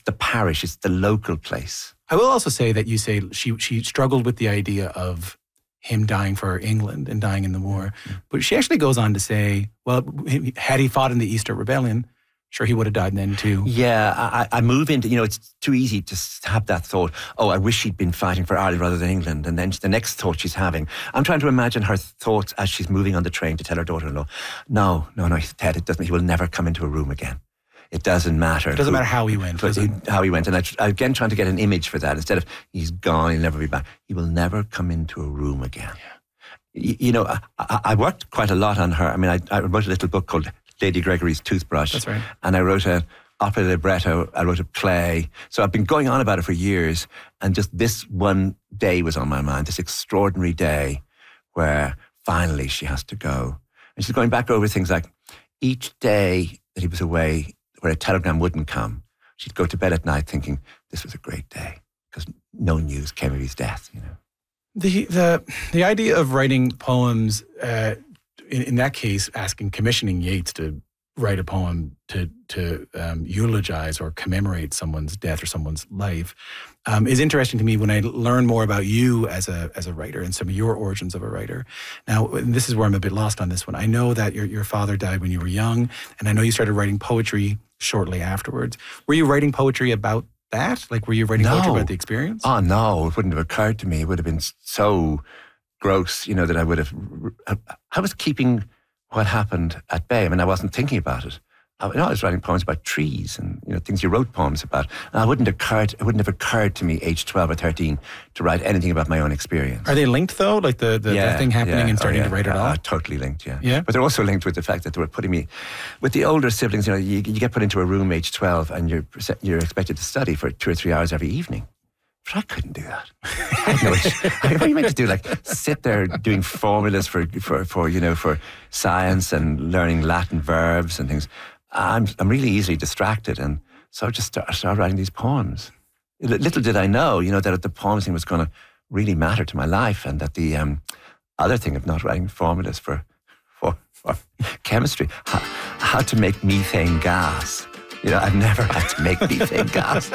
the parish, it's the local place. I will also say that you say she struggled with the idea of him dying for England and dying in the war. But she actually goes on to say, well, had he fought in the Easter Rebellion, sure, he would have died then too. Yeah, I move into, it's too easy to have that thought, oh, I wish she'd been fighting for Ireland rather than England. And then the next thought she's having, I'm trying to imagine her thoughts as she's moving on the train to tell her daughter-in-law, no, Ted, it doesn't, he will never come into a room again. It doesn't matter. It doesn't matter how he went. How he went. And I again trying to get an image for that. Instead of he's gone, he'll never be back. He will never come into a room again. Yeah. I worked quite a lot on her. I mean, I wrote a little book called Lady Gregory's Toothbrush. That's right. And I wrote an opera libretto. I wrote a play. So I've been going on about it for years. And just this one day was on my mind, this extraordinary day where finally she has to go. And she's going back over things like each day that he was away, where a telegram wouldn't come, she'd go to bed at night thinking, this was a great day, because no news came of his death, The idea of writing poems, in that case, commissioning Yeats to write a poem to eulogize or commemorate someone's death or someone's life, is interesting to me when I learn more about you as a writer and some of your origins of a writer. Now, and this is where I'm a bit lost on this one. I know that your father died when you were young, and I know you started writing poetry shortly afterwards. Were you writing poetry about that? Like, were you writing poetry about the experience? Oh, no, it wouldn't have occurred to me. It would have been so gross, that I would have... I was keeping what happened at bay. I mean, I wasn't thinking about it. I was writing poems about trees and things you wrote poems about. And it wouldn't have occurred to me, age 12 or 13, to write anything about my own experience. Are they linked though? Like the thing happening and starting to write it all? Totally linked, yeah. Yeah. But they're also linked with the fact that they were putting me with the older siblings. You get put into a room age 12 and you're expected to study for 2 or 3 hours every evening. But I couldn't do that. I had no issue. What are you meant to do? Like sit there doing formulas for science and learning Latin verbs and things. I'm really easily distracted, and so I just started writing these poems. Little did I know, that the poems thing was going to really matter to my life, and that the other thing of not writing formulas for chemistry, how to make methane gas. I've never had to make methane gas.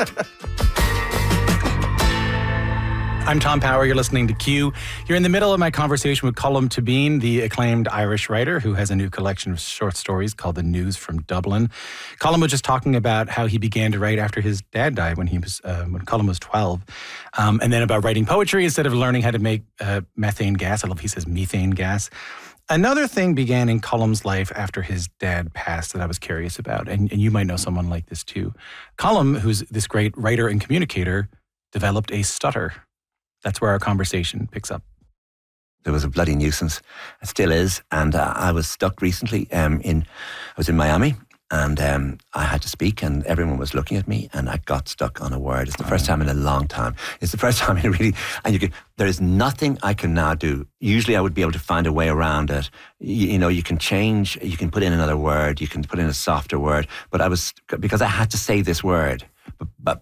I'm Tom Power. You're listening to Q. You're in the middle of my conversation with Colm Tóibín, the acclaimed Irish writer who has a new collection of short stories called The News from Dublin. Colm was just talking about how he began to write after his dad died when Colm was 12, and then about writing poetry instead of learning how to make methane gas. I love he says methane gas. Another thing began in Colm's life after his dad passed that I was curious about, and you might know someone like this too. Colm, who's this great writer and communicator, developed a stutter. That's where our conversation picks up. There was a bloody nuisance. It still is. And I was stuck recently. I was in Miami, and I had to speak, and everyone was looking at me, and I got stuck on a word. It's the first time in a long time. It's the first time there is nothing I can now do. Usually I would be able to find a way around it. You can change, you can put in another word, you can put in a softer word. But because I had to say this word, but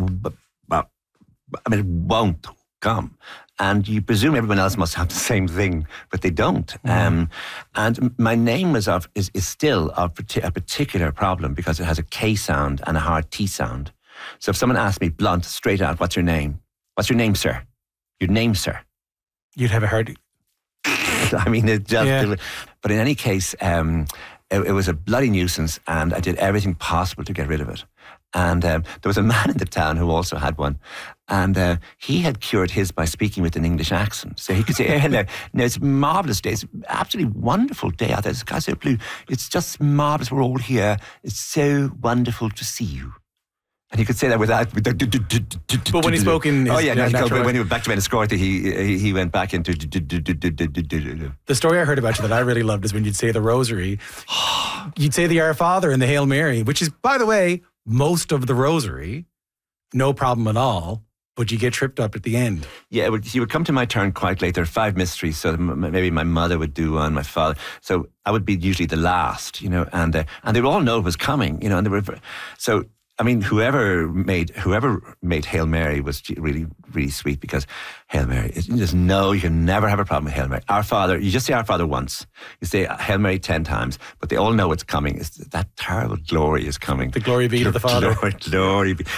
it won't come. And you presume everyone else must have the same thing, but they don't. And my name is still a particular problem because it has a K sound and a hard T sound. So if someone asks me blunt, straight out, what's your name? What's your name, sir? Your name, sir? You'd have a hard... I mean, it just... Yeah. But in any case, it was a bloody nuisance, and I did everything possible to get rid of it. And there was a man in the town who also had one. And he had cured his by speaking with an English accent. So he could say, hey, hello. No, it's a marvellous day. It's an absolutely wonderful day out there. The sky's so blue. It's just marvellous. We're all here. It's so wonderful to see you. And he could say that without... But when he spoke in... when he went back to Enniscorthy, he went back into... The story I heard about you that I really loved is when you'd say the rosary, you'd say the Our Father and the Hail Mary, which is, by the way, most of the rosary, no problem at all, but you get tripped up at the end. Yeah, you would come to my turn quite late. There are 5 mysteries, so maybe my mother would do one, my father. So I would be usually the last, and they would all know it was coming, and they were... So... I mean, whoever made Hail Mary was really, really sweet, because Hail Mary, you can never have a problem with Hail Mary. Our Father, you just say Our Father once. You say Hail Mary 10 times, but they all know it's coming. That terrible glory is coming. The glory be to the Father. Glory be.